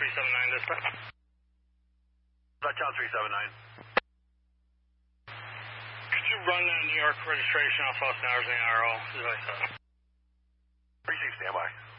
379 dispatch. Chow 379. Could you run that New York registration off Austin Hours and the IRO? As I said. Precinct standby.